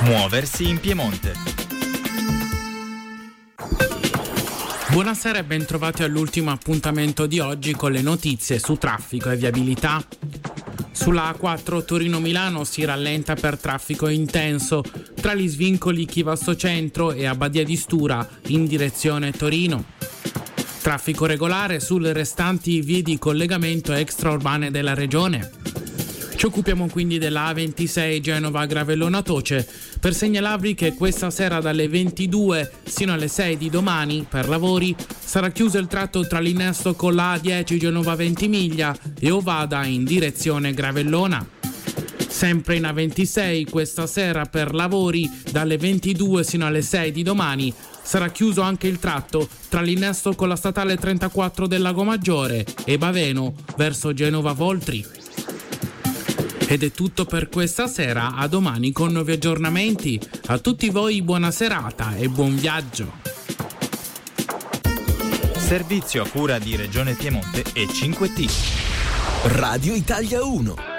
Muoversi in Piemonte. Buonasera e bentrovati all'ultimo appuntamento di oggi con le notizie su traffico e viabilità. Sulla A4 Torino-Milano si rallenta per traffico intenso tra gli svincoli Chivasso Centro e Abbadia di Stura in direzione Torino. Traffico regolare sulle restanti vie di collegamento extraurbane della regione. Ci occupiamo quindi della A26 Genova-Gravellona-Toce per segnalarvi che questa sera dalle 22 sino alle 6 di domani, per lavori, sarà chiuso il tratto tra l'innesto con la A10 Genova-Ventimiglia e Ovada in direzione Gravellona. Sempre in A26 questa sera per lavori dalle 22 sino alle 6 di domani sarà chiuso anche il tratto tra l'innesto con la statale 34 del Lago Maggiore e Baveno verso Genova Voltri. Ed è tutto per questa sera, a domani con nuovi aggiornamenti. A tutti voi buona serata e buon viaggio. Servizio a cura di Regione Piemonte e 5T. Radio Italia 1.